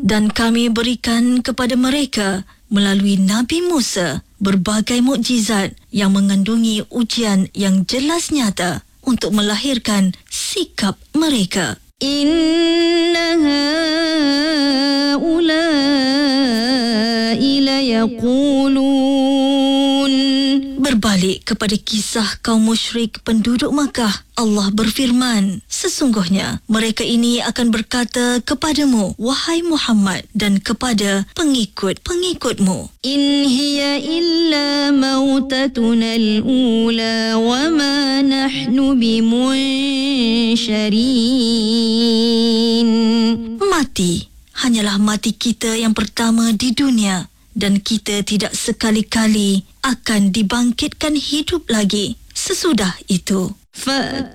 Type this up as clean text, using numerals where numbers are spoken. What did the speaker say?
Dan kami berikan kepada mereka melalui Nabi Musa berbagai mukjizat yang mengandungi ujian yang jelas nyata untuk melahirkan sikap mereka. Inna haulai la yaqulun. Berbalik kepada kisah kaum musyrik penduduk Makkah, Allah berfirman, sesungguhnya mereka ini akan berkata kepadamu, wahai Muhammad, dan kepada pengikut-pengikutmu, In hiya illa mautatuna al-ula wa ma nahnu bimunsharin. mati hanyalah mati kita yang pertama di dunia, dan kita tidak sekali-kali akan dibangkitkan hidup lagi sesudah itu. فأتوا